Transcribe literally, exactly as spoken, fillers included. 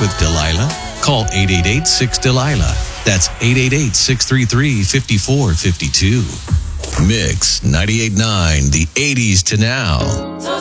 with Delilah? Call eight eight eight, six, Delilah. That's eight eight eight, six three three, five four five two. Mix ninety-eight point nine, the eighties to now.